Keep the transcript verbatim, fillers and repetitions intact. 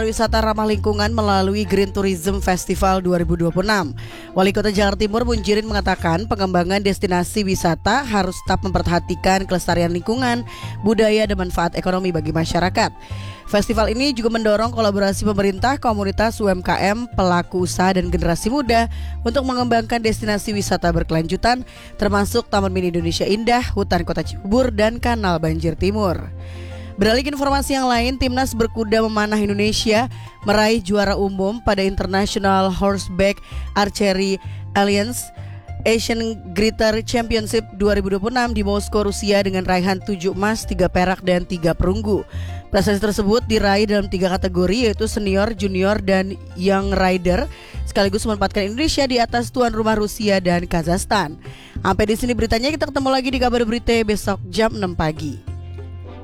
Wisata ramah lingkungan melalui Green Tourism Festival dua ribu dua puluh enam. Wali Kota Jakarta Timur Munjirin mengatakan pengembangan destinasi wisata harus tetap memperhatikan kelestarian lingkungan, budaya dan manfaat ekonomi bagi masyarakat. Festival ini juga mendorong kolaborasi pemerintah, komunitas U M K M, pelaku usaha dan generasi muda untuk mengembangkan destinasi wisata berkelanjutan termasuk Taman Mini Indonesia Indah, Hutan Kota Cibubur dan Kanal Banjir Timur. Beralih ke informasi yang lain, Timnas Berkuda Memanah Indonesia meraih juara umum pada International Horseback Archery Alliance Asian Greater Championship dua ribu dua puluh enam di Moskow, Rusia dengan raihan tujuh emas, tiga perak dan tiga perunggu. Prestasi tersebut diraih dalam tiga kategori yaitu senior, junior dan young rider, sekaligus menempatkan Indonesia di atas tuan rumah Rusia dan Kazakhstan. Sampai di sini beritanya, kita ketemu lagi di kabar berita besok jam enam pagi.